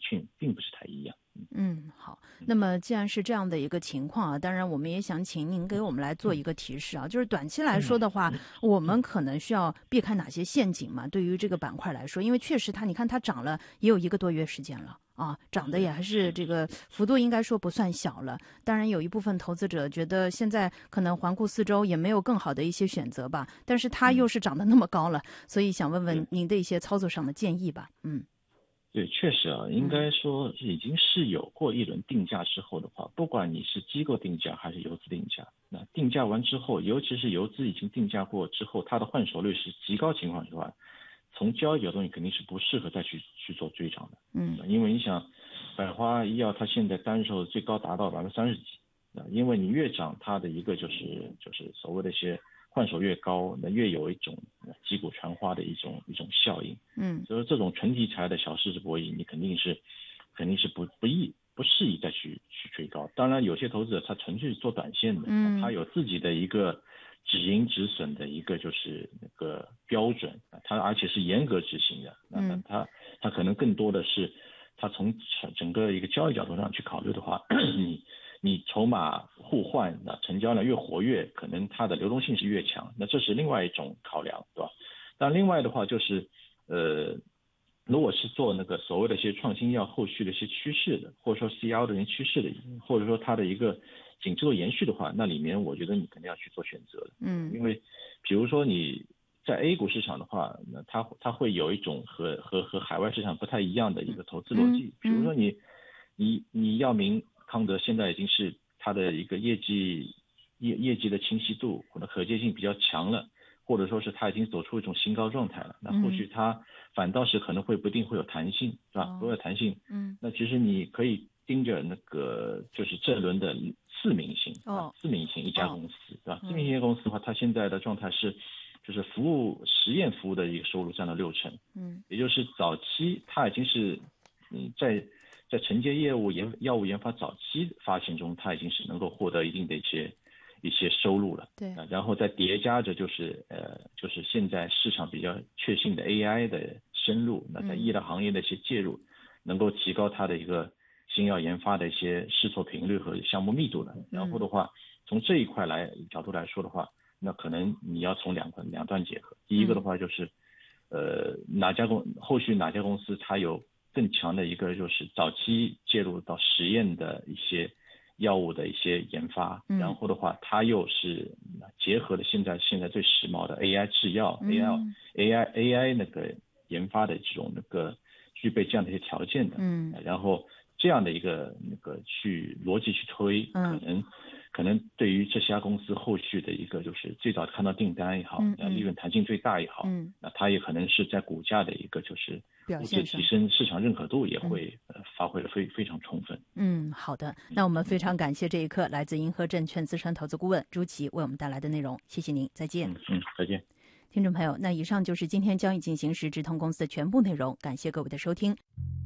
并不是太一样。 好。那么既然是这样的一个情况啊，当然我们也想请您给我们来做一个提示啊，就是短期来说的话，我们可能需要避开哪些陷阱嘛？对于这个板块来说，因为确实你看它涨了也有1个多月时间了啊，涨得也还是这个幅度应该说不算小了。当然有一部分投资者觉得现在可能环顾四周也没有更好的一些选择吧，但是它又是涨得那么高了，所以想问问您的一些操作上的建议吧。 对，确实啊，应该说已经是有过一轮定价之后的话，不管你是机构定价还是游资定价，那定价完之后，尤其是游资已经定价过之后，它的换手率是极高情况之外，从交易角度你肯定是不适合再去做追涨的。因为你想，百花医药它现在单日收入最高达到30%几，因为你越涨，它的一个就是所谓的一些换手越高，那越有一种击鼓传花的一种效应。所以这种纯题材的小市值博弈，你肯定是不适宜再去追高。当然，有些投资者他纯粹是做短线的，他有自己的一个止盈止损的一个就是那个标准，他而且是严格执行的。那他可能更多的是他从整个一个交易角度上去考虑的话，你筹码互换，那成交量越活跃，可能它的流动性是越强，那这是另外一种考量，对吧？但另外的话就是，如果是做那个所谓的一些创新药后续的一些趋势的，或者说 CL 的一些趋势的，或者说它的一个紧凑延续的话，那里面我觉得你肯定要去做选择的。因为比如说你在 A 股市场的话，那它会有一种和海外市场不太一样的一个投资逻辑。比如说你药明康德现在已经是它的一个业绩的清晰度或者可接性比较强了，或者说是它已经走出一种新高状态了，那后续它反倒是可能不一定会有弹性，是吧？不会有弹性。那其实你可以盯着那个就是这轮的4明星一家公司，对吧？4明星公司的话，它现在的状态是就是实验服务的一个收入占了60%，也就是早期它已经是在承接药物研发早期发现中，它已经是能够获得一定的一些收入了。 对， 然后再叠加着就是现在市场比较确信的 AI 的深入，那在医疗行业的一些介入，能够提高它的一个新药研发的一些试错频率和项目密度的。然后的话，从这一块角度来说的话，那可能你要从两段结合。第一个的话就是，后续哪家公司它有更强的一个就是早期介入到实验的一些药物的一些研发，然后的话它又是结合了现在最时髦的 AI 制药、AI 那个研发的这种那个具备这样的一些条件的，然后这样的一个那个去逻辑去推，可能对于这家公司后续的一个就是最早看到订单也好，利润弹性最大也好，那它也可能是在股价的一个就是估值提升，市场认可度也会发挥的非常充分。 好的，那我们非常感谢这一刻来自银河证券资深投资顾问朱琦为我们带来的内容，谢谢您，再见。 再见。 听众朋友，那以上就是今天交易进行时直通公司的全部内容，感谢各位的收听。